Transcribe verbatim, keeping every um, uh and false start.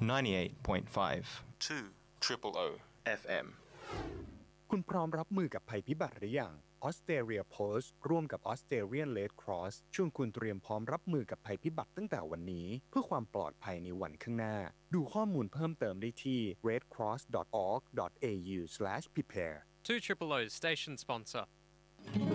ninety-eight point five two triple O F M คุณพร้อมรับมือกับภัยพิบัติหรือยัง Australia Post ร่วมกับ Australian Red Cross ชวนคุณเตรียมพร้อมรับมือกับภัยพิบัติตั้งแต่วันนี้เพื่อความปลอดภัยในวันข้างหน้าดูข้อมูลเพิ่มเติมได้ที่ เรดครอส ดอท ออร์ก ดอท เอ ยู สแลช พี อาร์ อี เอ two triple O's station sponsor